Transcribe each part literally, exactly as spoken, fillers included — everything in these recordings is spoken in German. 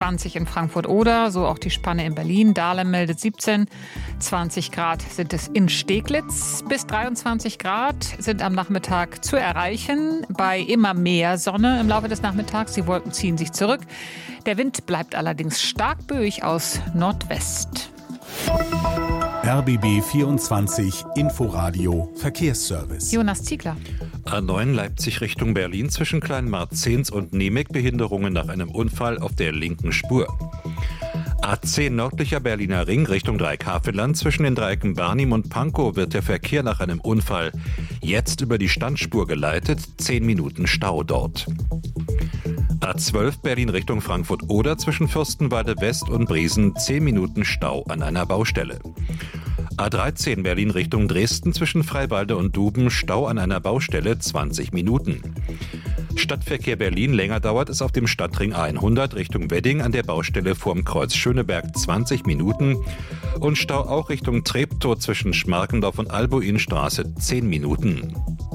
zwanzig in Frankfurt-Oder, so auch die Spanne in Berlin. Dahlem meldet siebzehn, zwanzig Grad sind es in Steglitz. Bis dreiundzwanzig Grad sind am Nachmittag zu erreichen, bei immer mehr Sonne im Laufe des Nachmittags. Die Wolken ziehen sich zurück. Der Wind bleibt allerdings stark böig aus Nordwest. R B B vierundzwanzig Inforadio Verkehrsservice. Jonas Ziegler. A neun Leipzig Richtung Berlin zwischen Kleinmarzens und Nemeg, Behinderungen nach einem Unfall auf der linken Spur. A zehn nördlicher Berliner Ring Richtung Dreieck-Havelland zwischen den Dreiecken Barnim und Pankow wird der Verkehr nach einem Unfall jetzt über die Standspur geleitet, zehn Minuten Stau dort. A zwölf Berlin Richtung Frankfurt-Oder zwischen Fürstenwalde West und Briesen, zehn Minuten Stau an einer Baustelle. A dreizehn Berlin Richtung Dresden zwischen Freiwalde und Duben, Stau an einer Baustelle, zwanzig Minuten. Stadtverkehr Berlin, länger dauert es auf dem Stadtring hundert Richtung Wedding an der Baustelle vorm Kreuz Schöneberg, zwanzig Minuten. Und Stau auch Richtung Treptow zwischen Schmarkendorf und Albuinstraße, zehn Minuten.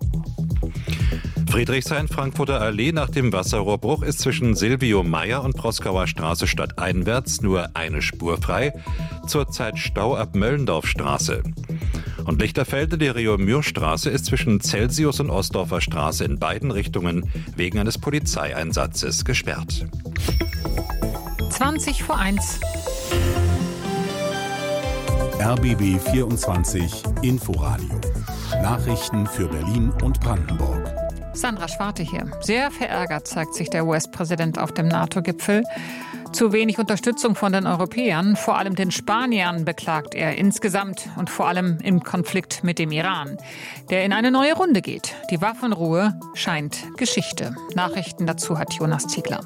Friedrichshain-Frankfurter Allee nach dem Wasserrohrbruch ist zwischen Silvio Meyer und Proskauer Straße stadteinwärts nur eine Spur frei. Zurzeit Stau ab Möllendorfstraße. Und Lichterfelde, die Rio-Mühr-Straße ist zwischen Celsius und Ostdorfer Straße in beiden Richtungen wegen eines Polizeieinsatzes gesperrt. zwanzig vor eins. R B B vierundzwanzig Inforadio. Nachrichten für Berlin und Brandenburg. Sandra Schwarte hier. Sehr verärgert zeigt sich der U S-Präsident auf dem NATO-Gipfel. Zu wenig Unterstützung von den Europäern, vor allem den Spaniern, beklagt er insgesamt und vor allem im Konflikt mit dem Iran, der in eine neue Runde geht. Die Waffenruhe scheint Geschichte. Nachrichten dazu hat Jonas Ziegler.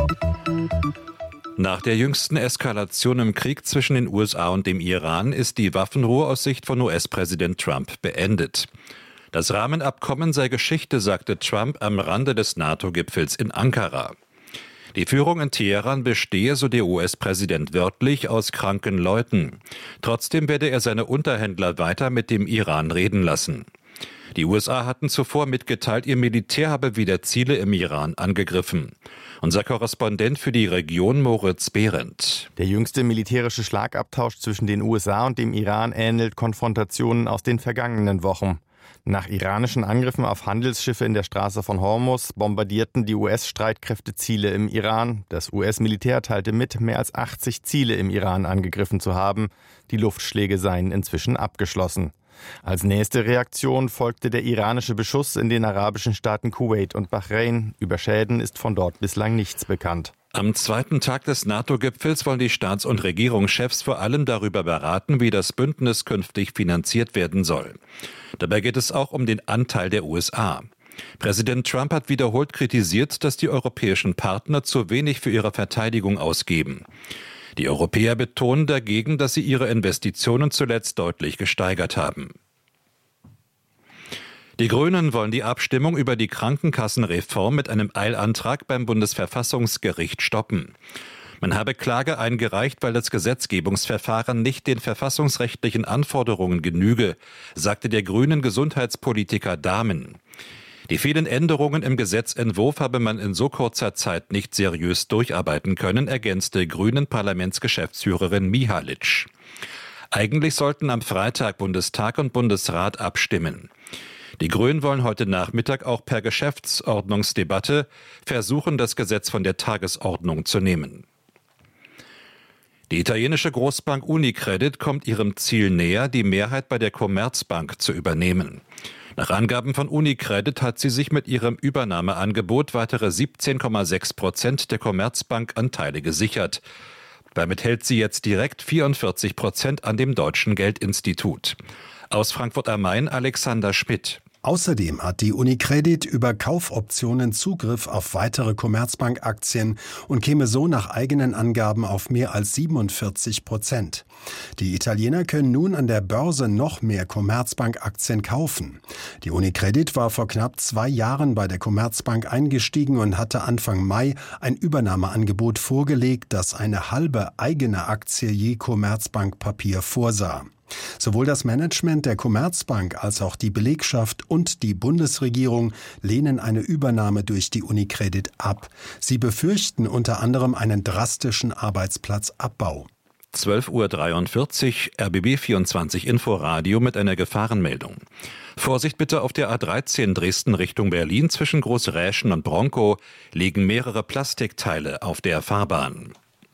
Nach der jüngsten Eskalation im Krieg zwischen den U S A und dem Iran ist die Waffenruhe aus Sicht von U S-Präsident Trump beendet. Das Rahmenabkommen sei Geschichte, sagte Trump am Rande des NATO-Gipfels in Ankara. Die Führung in Teheran bestehe, so der U S-Präsident wörtlich, aus kranken Leuten. Trotzdem werde er seine Unterhändler weiter mit dem Iran reden lassen. Die U S A hatten zuvor mitgeteilt, ihr Militär habe wieder Ziele im Iran angegriffen. Unser Korrespondent für die Region Moritz Behrendt. Der jüngste militärische Schlagabtausch zwischen den U S A und dem Iran ähnelt Konfrontationen aus den vergangenen Wochen. Nach iranischen Angriffen auf Handelsschiffe in der Straße von Hormuz bombardierten die U S-Streitkräfte Ziele im Iran. Das U S-Militär teilte mit, mehr als achtzig Ziele im Iran angegriffen zu haben. Die Luftschläge seien inzwischen abgeschlossen. Als nächste Reaktion folgte der iranische Beschuss in den arabischen Staaten Kuwait und Bahrain. Über Schäden ist von dort bislang nichts bekannt. Am zweiten Tag des NATO-Gipfels wollen die Staats- und Regierungschefs vor allem darüber beraten, wie das Bündnis künftig finanziert werden soll. Dabei geht es auch um den Anteil der U S A. Präsident Trump hat wiederholt kritisiert, dass die europäischen Partner zu wenig für ihre Verteidigung ausgeben. Die Europäer betonen dagegen, dass sie ihre Investitionen zuletzt deutlich gesteigert haben. Die Grünen wollen die Abstimmung über die Krankenkassenreform mit einem Eilantrag beim Bundesverfassungsgericht stoppen. Man habe Klage eingereicht, weil das Gesetzgebungsverfahren nicht den verfassungsrechtlichen Anforderungen genüge, sagte der grünen Gesundheitspolitiker Dahmen. Die vielen Änderungen im Gesetzentwurf habe man in so kurzer Zeit nicht seriös durcharbeiten können, ergänzte grünen Parlamentsgeschäftsführerin Mihalic. Eigentlich sollten am Freitag Bundestag und Bundesrat abstimmen. Die Grünen wollen heute Nachmittag auch per Geschäftsordnungsdebatte versuchen, das Gesetz von der Tagesordnung zu nehmen. Die italienische Großbank Unicredit kommt ihrem Ziel näher, die Mehrheit bei der Commerzbank zu übernehmen. Nach Angaben von Unicredit hat sie sich mit ihrem Übernahmeangebot weitere siebzehn Komma sechs Prozent der Commerzbank-Anteile gesichert. Damit hält sie jetzt direkt vierundvierzig Prozent an dem Deutschen Geldinstitut. Aus Frankfurt am Main Alexander Schmidt. Außerdem hat die Unicredit über Kaufoptionen Zugriff auf weitere Commerzbank-Aktien und käme so nach eigenen Angaben auf mehr als siebenundvierzig Prozent. Die Italiener können nun an der Börse noch mehr Commerzbank-Aktien kaufen. Die Unicredit war vor knapp zwei Jahren bei der Commerzbank eingestiegen und hatte Anfang Mai ein Übernahmeangebot vorgelegt, das eine halbe eigene Aktie je Commerzbank-Papier vorsah. Sowohl das Management der Commerzbank als auch die Belegschaft und die Bundesregierung lehnen eine Übernahme durch die Unicredit ab. Sie befürchten unter anderem einen drastischen Arbeitsplatzabbau. zwölf Uhr dreiundvierzig, R B B vierundzwanzig Inforadio mit einer Gefahrenmeldung. Vorsicht bitte auf der A dreizehn Dresden Richtung Berlin zwischen Großräschen und Bronkow liegen mehrere Plastikteile auf der Fahrbahn.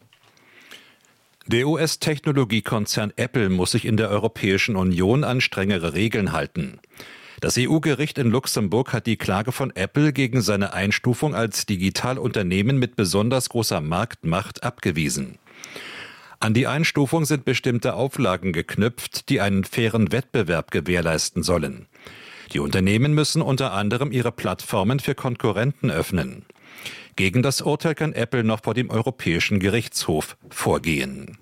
Der U S-Technologiekonzern Apple muss sich in der Europäischen Union an strengere Regeln halten. Das E U-Gericht in Luxemburg hat die Klage von Apple gegen seine Einstufung als Digitalunternehmen mit besonders großer Marktmacht abgewiesen. An die Einstufung sind bestimmte Auflagen geknüpft, die einen fairen Wettbewerb gewährleisten sollen. Die Unternehmen müssen unter anderem ihre Plattformen für Konkurrenten öffnen. Gegen das Urteil kann Apple noch vor dem Europäischen Gerichtshof vorgehen.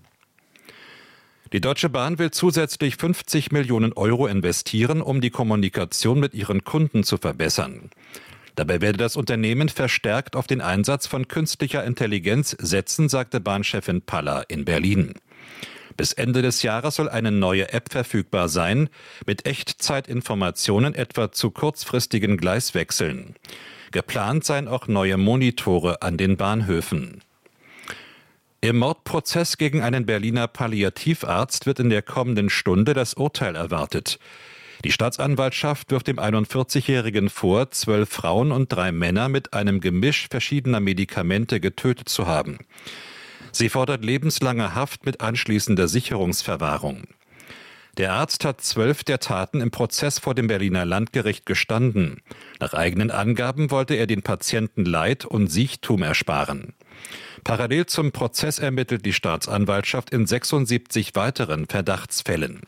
Die Deutsche Bahn will zusätzlich fünfzig Millionen Euro investieren, um die Kommunikation mit ihren Kunden zu verbessern. Dabei werde das Unternehmen verstärkt auf den Einsatz von künstlicher Intelligenz setzen, sagte Bahnchefin Paller in Berlin. Bis Ende des Jahres soll eine neue App verfügbar sein, mit Echtzeitinformationen etwa zu kurzfristigen Gleiswechseln. Geplant seien auch neue Monitore an den Bahnhöfen. Im Mordprozess gegen einen Berliner Palliativarzt wird in der kommenden Stunde das Urteil erwartet. Die Staatsanwaltschaft wirft dem einundvierzigjährigen vor, zwölf Frauen und drei Männer mit einem Gemisch verschiedener Medikamente getötet zu haben. Sie fordert lebenslange Haft mit anschließender Sicherungsverwahrung. Der Arzt hat zwölf der Taten im Prozess vor dem Berliner Landgericht gestanden. Nach eigenen Angaben wollte er den Patienten Leid und Siechtum ersparen. Parallel zum Prozess ermittelt die Staatsanwaltschaft in sechsundsiebzig weiteren Verdachtsfällen.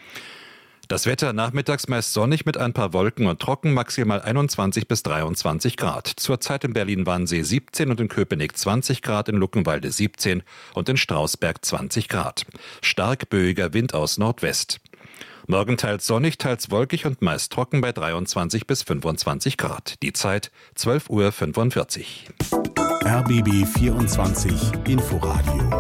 Das Wetter nachmittags meist sonnig mit ein paar Wolken und trocken, maximal einundzwanzig bis dreiundzwanzig Grad. Zurzeit in Berlin-Wannsee siebzehn und in Köpenick zwanzig Grad, in Luckenwalde siebzehn und in Strausberg zwanzig Grad. Stark böiger Wind aus Nordwest. Morgen teils sonnig, teils wolkig und meist trocken bei dreiundzwanzig bis fünfundzwanzig Grad. Die Zeit zwölf Uhr fünfundvierzig. R B B vierundzwanzig Inforadio.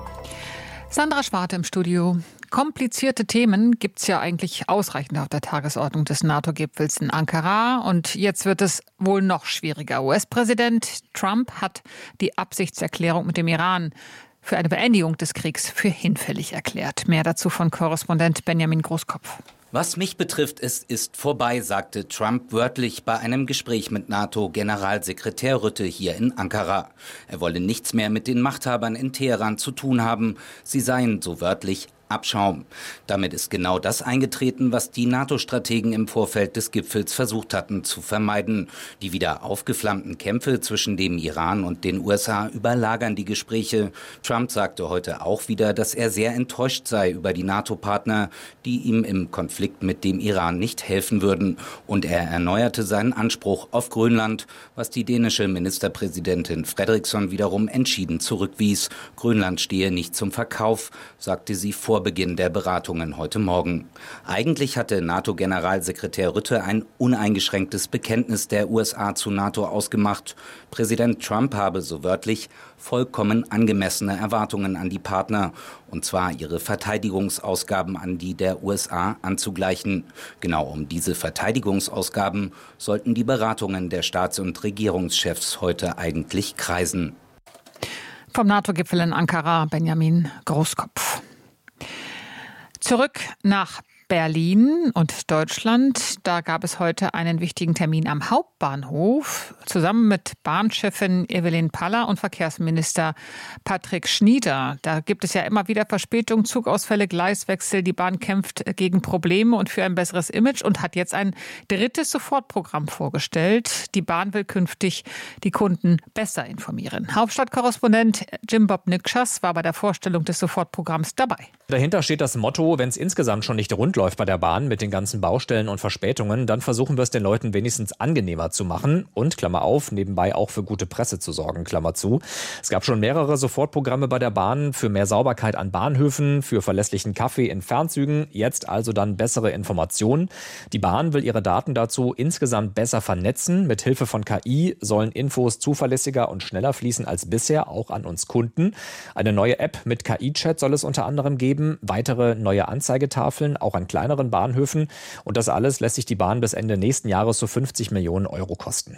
Sandra Schwarte im Studio. Komplizierte Themen gibt's ja eigentlich ausreichend auf der Tagesordnung des NATO-Gipfels in Ankara. Und jetzt wird es wohl noch schwieriger. U S-Präsident Trump hat die Absichtserklärung mit dem Iran für eine Beendigung des Kriegs für hinfällig erklärt. Mehr dazu von Korrespondent Benjamin Großkopf. Was mich betrifft, es ist vorbei, sagte Trump wörtlich bei einem Gespräch mit NATO-Generalsekretär Rutte hier in Ankara. Er wolle nichts mehr mit den Machthabern in Teheran zu tun haben. Sie seien, so wörtlich, Abschaum. Damit ist genau das eingetreten, was die NATO-Strategen im Vorfeld des Gipfels versucht hatten zu vermeiden. Die wieder aufgeflammten Kämpfe zwischen dem Iran und den U S A überlagern die Gespräche. Trump sagte heute auch wieder, dass er sehr enttäuscht sei über die NATO-Partner, die ihm im Konflikt mit dem Iran nicht helfen würden. Und er erneuerte seinen Anspruch auf Grönland, was die dänische Ministerpräsidentin Frederiksen wiederum entschieden zurückwies. Grönland stehe nicht zum Verkauf, sagte sie vor Beginn der Beratungen heute Morgen. Eigentlich hatte NATO-Generalsekretär Rutte ein uneingeschränktes Bekenntnis der U S A zu NATO ausgemacht. Präsident Trump habe so wörtlich vollkommen angemessene Erwartungen an die Partner, und zwar ihre Verteidigungsausgaben an die der U S A anzugleichen. Genau um diese Verteidigungsausgaben sollten die Beratungen der Staats- und Regierungschefs heute eigentlich kreisen. Vom NATO-Gipfel in Ankara, Benjamin Großkopf. Zurück nach Berlin und Deutschland. Da gab es heute einen wichtigen Termin am Hauptbahnhof. Zusammen mit Bahnchefin Evelyn Paller und Verkehrsminister Patrick Schnieder. Da gibt es ja immer wieder Verspätungen, Zugausfälle, Gleiswechsel. Die Bahn kämpft gegen Probleme und für ein besseres Image und hat jetzt ein drittes Sofortprogramm vorgestellt. Die Bahn will künftig die Kunden besser informieren. Hauptstadtkorrespondent Jim Bob Nikschas war bei der Vorstellung des Sofortprogramms dabei. Dahinter steht das Motto, wenn es insgesamt schon nicht rund läuft, läuft bei der Bahn mit den ganzen Baustellen und Verspätungen, dann versuchen wir es den Leuten wenigstens angenehmer zu machen und, Klammer auf, nebenbei auch für gute Presse zu sorgen, Klammer zu. Es gab schon mehrere Sofortprogramme bei der Bahn für mehr Sauberkeit an Bahnhöfen, für verlässlichen Kaffee in Fernzügen, jetzt also dann bessere Informationen. Die Bahn will ihre Daten dazu insgesamt besser vernetzen. Mit Hilfe von K I sollen Infos zuverlässiger und schneller fließen als bisher, auch an uns Kunden. Eine neue App mit K I-Chat soll es unter anderem geben, weitere neue Anzeigetafeln, auch an kleineren Bahnhöfen. Und das alles lässt sich die Bahn bis Ende nächsten Jahres so fünfzig Millionen Euro kosten.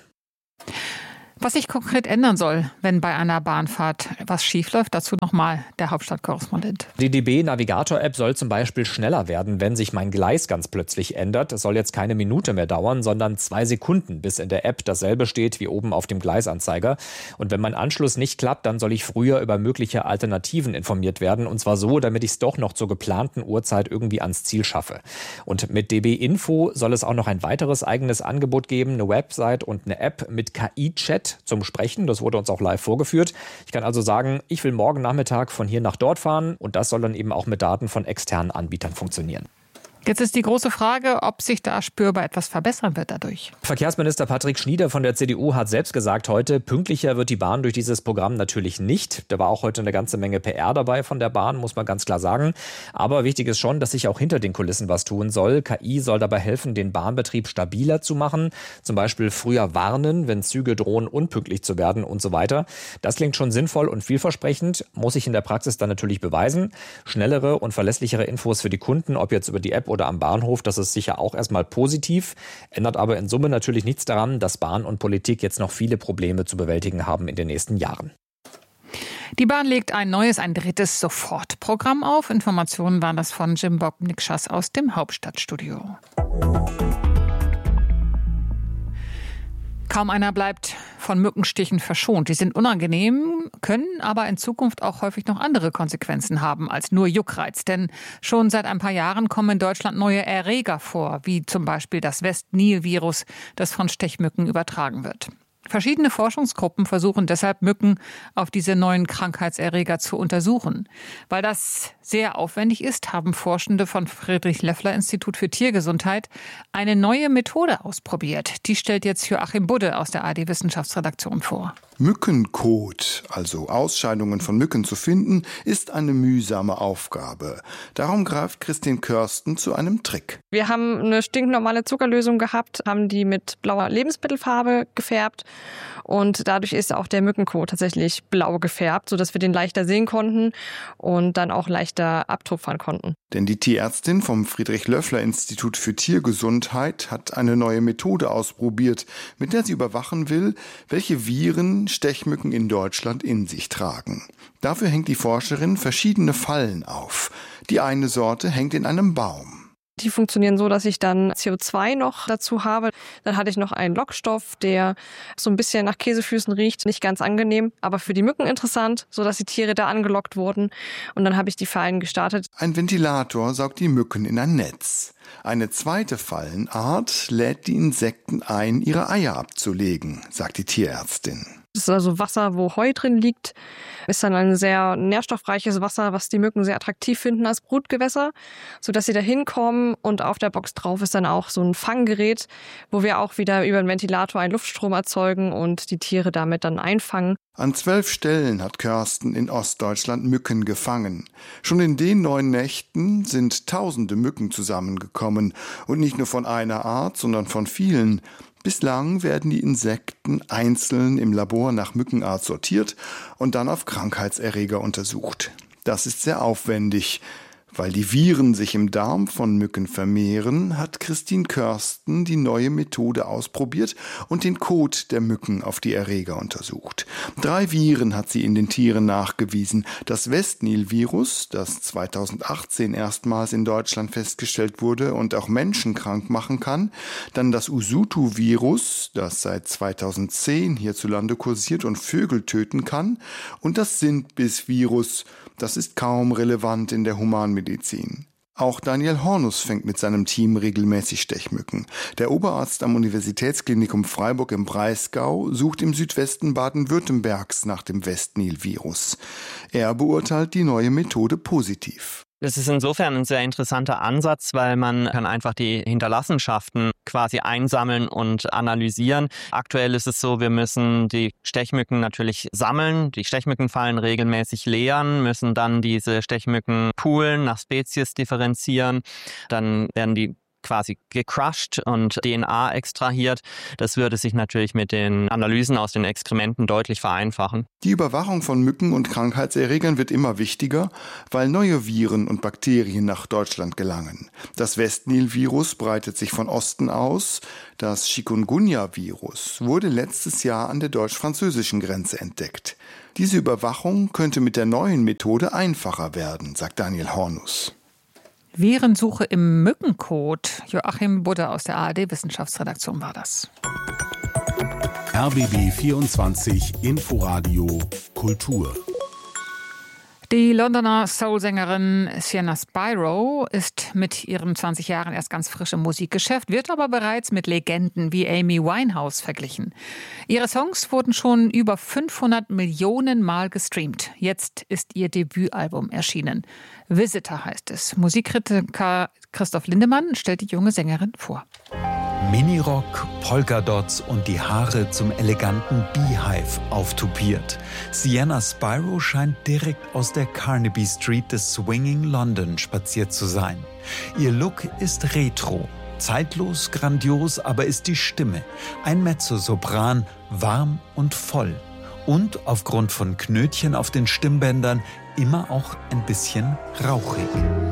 Was sich konkret ändern soll, wenn bei einer Bahnfahrt was schiefläuft, dazu nochmal der Hauptstadtkorrespondent. Die D B Navigator-App soll zum Beispiel schneller werden, wenn sich mein Gleis ganz plötzlich ändert. Es soll jetzt keine Minute mehr dauern, sondern zwei Sekunden, bis in der App dasselbe steht wie oben auf dem Gleisanzeiger. Und wenn mein Anschluss nicht klappt, dann soll ich früher über mögliche Alternativen informiert werden. Und zwar so, damit ich es doch noch zur geplanten Uhrzeit irgendwie ans Ziel schaffe. Und mit D B Info soll es auch noch ein weiteres eigenes Angebot geben, eine Website und eine App mit K I-Chat zum Sprechen. Das wurde uns auch live vorgeführt. Ich kann also sagen, ich will morgen Nachmittag von hier nach dort fahren und das soll dann eben auch mit Daten von externen Anbietern funktionieren. Jetzt ist die große Frage, ob sich da spürbar etwas verbessern wird dadurch. Verkehrsminister Patrick Schnieder von der C D U hat selbst gesagt heute, pünktlicher wird die Bahn durch dieses Programm natürlich nicht. Da war auch heute eine ganze Menge P R dabei von der Bahn, muss man ganz klar sagen. Aber wichtig ist schon, dass sich auch hinter den Kulissen was tun soll. K I soll dabei helfen, den Bahnbetrieb stabiler zu machen. Zum Beispiel früher warnen, wenn Züge drohen, unpünktlich zu werden und so weiter. Das klingt schon sinnvoll und vielversprechend, muss sich in der Praxis dann natürlich beweisen. Schnellere und verlässlichere Infos für die Kunden, ob jetzt über die App oder am Bahnhof, das ist sicher auch erstmal positiv, ändert aber in Summe natürlich nichts daran, dass Bahn und Politik jetzt noch viele Probleme zu bewältigen haben in den nächsten Jahren. Die Bahn legt ein neues, ein drittes Sofortprogramm auf. Informationen waren das von Jim Bob Nikschas aus dem Hauptstadtstudio. Kaum einer bleibt von Mückenstichen verschont. Die sind unangenehm, können aber in Zukunft auch häufig noch andere Konsequenzen haben als nur Juckreiz. Denn schon seit ein paar Jahren kommen in Deutschland neue Erreger vor, wie zum Beispiel das West-Nil-Virus, das von Stechmücken übertragen wird. Verschiedene Forschungsgruppen versuchen deshalb, Mücken auf diese neuen Krankheitserreger zu untersuchen. Weil das sehr aufwendig ist, haben Forschende von Friedrich-Loeffler-Institut für Tiergesundheit eine neue Methode ausprobiert. Die stellt jetzt Joachim Budde aus der A R D-Wissenschaftsredaktion vor. Mückenkot, also Ausscheidungen von Mücken zu finden, ist eine mühsame Aufgabe. Darum greift Christine Körsten zu einem Trick. Wir haben eine stinknormale Zuckerlösung gehabt, haben die mit blauer Lebensmittelfarbe gefärbt und dadurch ist auch der Mückenkot tatsächlich blau gefärbt, sodass wir den leichter sehen konnten und dann auch leichter abtupfern konnten. Denn die Tierärztin vom Friedrich-Loeffler-Institut für Tiergesundheit hat eine neue Methode ausprobiert, mit der sie überwachen will, welche Viren Stechmücken in Deutschland in sich tragen. Dafür hängt die Forscherin verschiedene Fallen auf. Die eine Sorte hängt in einem Baum. Die funktionieren so, dass ich dann C O zwei noch dazu habe. Dann hatte ich noch einen Lockstoff, der so ein bisschen nach Käsefüßen riecht. Nicht ganz angenehm, aber für die Mücken interessant, sodass die Tiere da angelockt wurden. Und dann habe ich die Fallen gestartet. Ein Ventilator saugt die Mücken in ein Netz. Eine zweite Fallenart lädt die Insekten ein, ihre Eier abzulegen, sagt die Tierärztin. Das ist also Wasser, wo Heu drin liegt. Ist dann ein sehr nährstoffreiches Wasser, was die Mücken sehr attraktiv finden als Brutgewässer, sodass sie da hinkommen. Und auf der Box drauf ist dann auch so ein Fanggerät, wo wir auch wieder über den Ventilator einen Luftstrom erzeugen und die Tiere damit dann einfangen. An zwölf Stellen hat Körsten in Ostdeutschland Mücken gefangen. Schon in den neun Nächten sind tausende Mücken zusammengekommen. Und nicht nur von einer Art, sondern von vielen. Bislang werden die Insekten einzeln im Labor nach Mückenart sortiert und dann auf Krankheitserreger untersucht. Das ist sehr aufwendig. Weil die Viren sich im Darm von Mücken vermehren, hat Christine Körsten die neue Methode ausprobiert und den Kot der Mücken auf die Erreger untersucht. Drei Viren hat sie in den Tieren nachgewiesen. Das West-Nil-Virus, das zweitausendachtzehn erstmals in Deutschland festgestellt wurde und auch Menschen krank machen kann. Dann das Usutu-Virus, das seit zweitausendzehn hierzulande kursiert und Vögel töten kann. Und das Sindbiss-Virus, das ist kaum relevant in der Humanmedizin. Auch Daniel Hornus fängt mit seinem Team regelmäßig Stechmücken. Der Oberarzt am Universitätsklinikum Freiburg im Breisgau sucht im Südwesten Baden-Württembergs nach dem West-Nil-Virus. Er beurteilt die neue Methode positiv. Das ist insofern ein sehr interessanter Ansatz, weil man kann einfach die Hinterlassenschaften quasi einsammeln und analysieren. Aktuell ist es so, wir müssen die Stechmücken natürlich sammeln. Die Stechmückenfallen regelmäßig leeren, müssen dann diese Stechmücken poolen, nach Spezies differenzieren. Dann werden die quasi gecrushed und D N A extrahiert. Das würde sich natürlich mit den Analysen aus den Exkrementen deutlich vereinfachen. Die Überwachung von Mücken und Krankheitserregern wird immer wichtiger, weil neue Viren und Bakterien nach Deutschland gelangen. Das Westnil-Virus breitet sich von Osten aus. Das Chikungunya-Virus wurde letztes Jahr an der deutsch-französischen Grenze entdeckt. Diese Überwachung könnte mit der neuen Methode einfacher werden, sagt Daniel Hornus. Virensuche im Mückenkot. Joachim Budde aus der A R D-Wissenschaftsredaktion war das. R B B vierundzwanzig Inforadio Kultur. Die Londoner Soul-Sängerin Sienna Spyro ist mit ihren zwanzig Jahren erst ganz frisch im Musikgeschäft, wird aber bereits mit Legenden wie Amy Winehouse verglichen. Ihre Songs wurden schon über fünfhundert Millionen Mal gestreamt. Jetzt ist ihr Debütalbum erschienen. Visitor heißt es. Musikkritiker Christoph Lindemann stellt die junge Sängerin vor. Minirock, Polkadots und die Haare zum eleganten Beehive auftupiert. Sienna Spyro scheint direkt aus der Carnaby Street des Swinging London spaziert zu sein. Ihr Look ist retro, zeitlos, grandios, aber ist die Stimme. Ein Mezzosopran, warm und voll. Und aufgrund von Knötchen auf den Stimmbändern immer auch ein bisschen rauchig.